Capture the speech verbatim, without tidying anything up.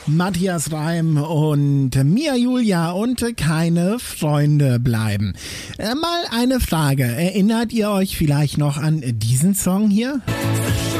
Matthias Reim und Mia Julia und keine Freunde bleiben. Äh, mal eine Frage. Erinnert ihr euch vielleicht noch an diesen Song hier?